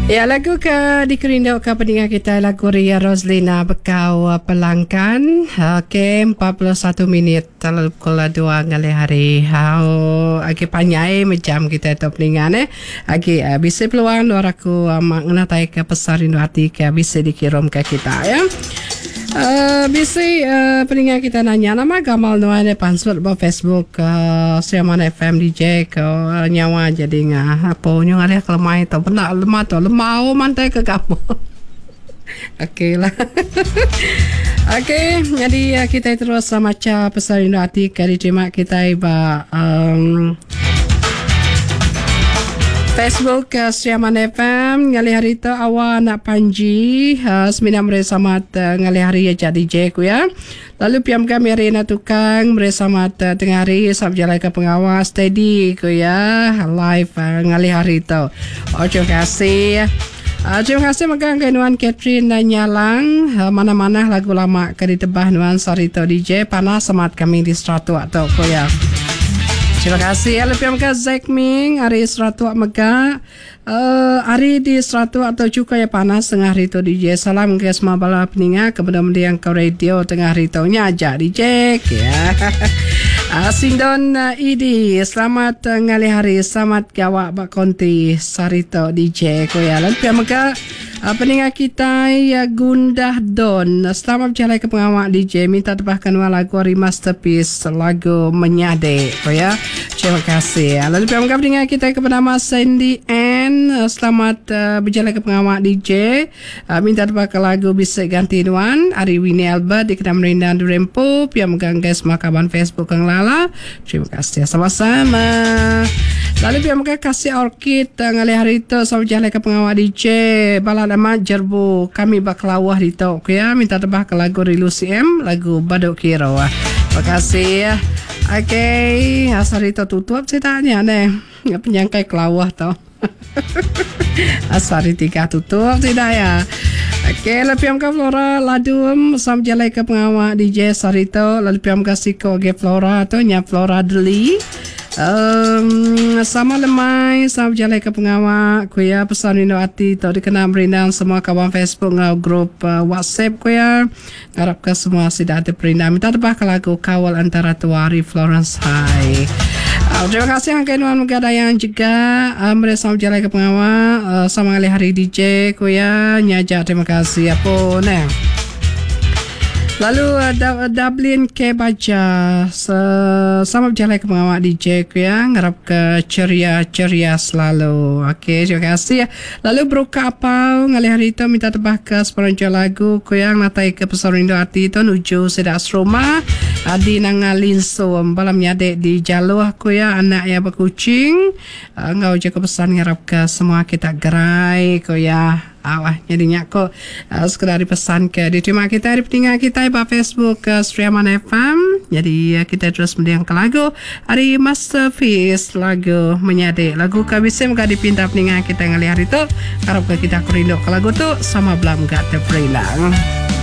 Ya, lagu ke dikerindu ke pendengar kita, lagu Ria Roslina Bekau Pelangkan. Okey, 41 minit terlalu pukul 2 kali hari. Agak panjang macam kita tu pendengar agak bisa peluang luar aku mengenai ke pesan rindu hati ke bisa dikirim ke kita ya. Bisa pendengar kita nanya nama gamal nuan pansut ba Facebook Siaman FM DJ ke nyawa jadi ngah apa nyong ada kelemah itu benar lemah tu lemah mantai ke kamu. Okey lah. Okey, jadi kita terus macam pesan rindu hati ke diterima kita iba Facebook Siaman FM ngali hari tu awak nak panji semina meresamat ngali hari ya jadi je ku ya. Lalu piam kami arena tukang meresamat tengah hari sab jalan ke pengawas steady ku ya live ngali hari tu. Terima kasih. Terima kasih megang Nuan Catherine dan Nyalang mana-mana lagu lama ke ditebah Nuan Sarito DJ panas semat kami di Stratu atau ku ya. Terima kasih. Lebih ke Zack Ming hari Seratu Mega hari di Seratu atau juga ya panas tengah hari itu DJ. Salam ke semua bala peningat kepada mendiang ke radio tengah hari itu aja DJ ya. Sindon Idi selamat ngali hari selamat gawak bak konti Sarito DJ ko ya. Lebih mega peningat kita ya Gundah Don selamat berjalan ke pengawak DJ minta tebahkan lagu masterpiece lagu Menyade ko ya. Terima kasih. Lalu pemirsa pendengar kita kepada Mas Sandy Ann selamat berjalan ke pengawak DJ minta tebak lagu Bisik Ganti Nuan Ari Winnie Albert di Kedam Rindan Durempo yang megang guys makaban Facebook Kang Lala. Terima kasih sama-sama. Lalu pemirsa kasih orkid ngali hari itu sama berjalan ke pengawak DJ bala nama jerbu kami baklawah di tok ya minta tebak lagu Rilu CM lagu Baduk Kiro. Terima kasih. Okey, asal itu tutup ceritanya penyangkai kelawah tau. Asal tiga tutup tidak ya. Okey, lebih amka Flora Ladum sam jalai ke pengawak DJ Sarito lalu piam kasih ke Flora atau nya Flora Deli. Sama lemai sama jalai ke pengawak kuya pesan rindu hati tau dikenal berindang semua kawan Facebook grup WhatsApp kuya harap ke semua sudah ada perindang minta tebah ke lagu Kawal Antara Tuari Florence High. Terima kasih angkai Nuan Megadayang juga mereka sama jalai ke pengawak sama kali hari DJ kuya nyajak terima kasih apa Lalu Dublin ke baca sama berjalan ke pengawak DJ ku ya ngarap ke ceria selalu. Okey, terima kasih. Lalu Broka apa ngali hari itu minta tebah ke separuh lagu ku yang natai ke pesan rindu hati itu nuju sedak Roma di Nangalinso balam nyadek di Jaluh ku ya anak ya berkucing ngau je ke pesan ngarap ke semua kita gerai ku ya. Jadinya aku sekedar pesan ke diterima kita di pendengar kita di Facebook Siaman FM. Jadi kita terus mendengar ke lagu hari masterpiece lagu Menyade lagu kabisa muka dipindah pendengar kita ngali hari tu harap kita kerindu ke lagu tu sama belam gak terperilang.